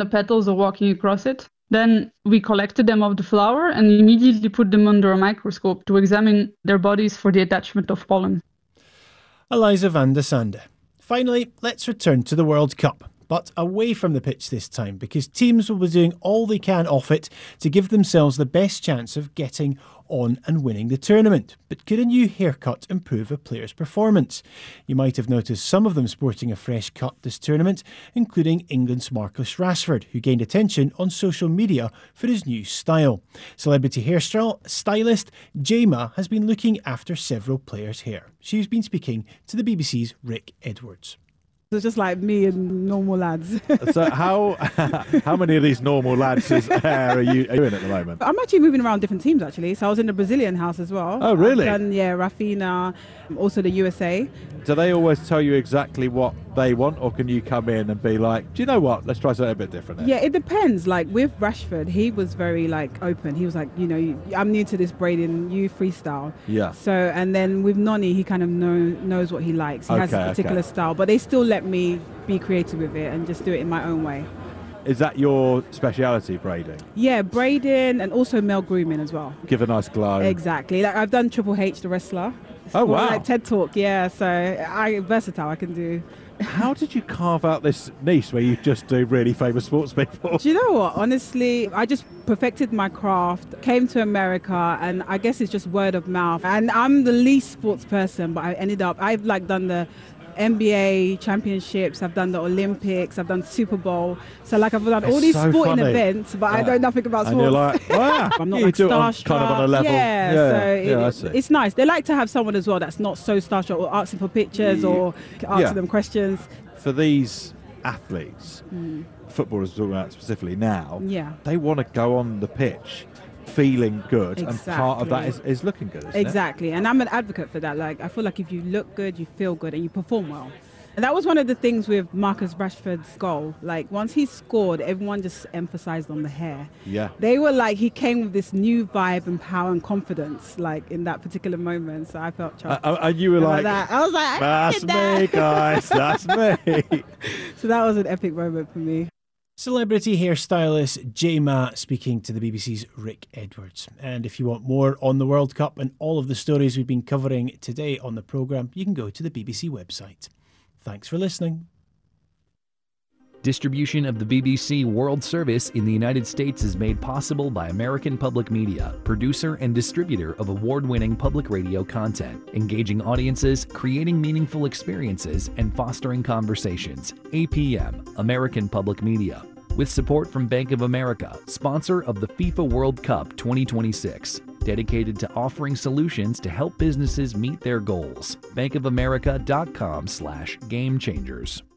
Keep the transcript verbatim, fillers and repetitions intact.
the petals or walking across it. Then we collected them off the flower and immediately put them under a microscope to examine their bodies for the attachment of pollen. Eliza van de Sande. Finally, let's return to the World Cup, but away from the pitch this time, because teams will be doing all they can off it to give themselves the best chance of getting on and winning the tournament. But could a new haircut improve a player's performance? You might have noticed some of them sporting a fresh cut this tournament, including England's Marcus Rashford, who gained attention on social media for his new style. Celebrity hairstyle stylist Jema has been looking after several players' hair. She's been speaking to the B B C's Rick Edwards. It's just like me and normal lads. So how how many of these normal lads' hair are you doing at the moment? I'm actually moving around different teams actually. So I was in the Brazilian house as well. Oh really? I've done, yeah, Rafinha, also the U S A. Do they always tell you exactly what they want, or can you come in and be like, do you know what, let's try something a bit different here? Yeah, it depends. Like with Rashford, he was very like open. He was like, you know, I'm new to this braiding, you freestyle. Yeah. So, and then with Noni, he kind of know, knows what he likes. He okay, has a particular okay. style, but they still let me be creative with it and just do it in my own way. Is that your speciality, braiding? Yeah, braiding and also male grooming as well. Give a nice glow. Exactly. Like I've done Triple H, the wrestler. It's Oh more wow! Like TED Talk, yeah. So I versatile. I can do. How did you carve out this niche where you just do really famous sports people? Do you know what? Honestly, I just perfected my craft, came to America, and I guess it's just word of mouth. And I'm the least sports person, but I ended up. I've like done the N B A championships, I've done the Olympics, I've done Super Bowl. So like I've done It's all these so sporting funny. events, but Yeah. I know nothing about And sports. you're like, wow. I'm not You like do it on- starstruck. kind of on a level. Yeah, Yeah, so yeah, I it, see. it's nice. They like to have someone as well that's not so starstruck or asking for pictures Yeah. or asking Yeah. them questions. For these athletes, mm. footballers talking about specifically now, Yeah. they want to go on the pitch feeling good, Exactly. and part of that is, is looking good, isn't it? Exactly, and I'm an advocate for that. Like, I feel like if you look good, you feel good, and you perform well. And that was one of the things with Marcus Rashford's goal. Like, once he scored, everyone just emphasized on the hair. Yeah. They were like, he came with this new vibe and power and confidence, like, in that particular moment. So I felt chuffed. Uh, and you were like, that. I was like, I that's did that. me, guys, that's me. So that was an epic moment for me. Celebrity hairstylist Jema speaking to the B B C's Rick Edwards. And if you want more on the World Cup and all of the stories we've been covering today on the programme, you can go to the B B C website. Thanks for listening. Distribution of the B B C World Service in the United States is made possible by American Public Media, producer and distributor of award-winning public radio content, engaging audiences, creating meaningful experiences, and fostering conversations. A P M, American Public Media. With support from Bank of America, sponsor of the FIFA World Cup twenty twenty-six. Dedicated to offering solutions to help businesses meet their goals. bankofamerica.com slash game changers.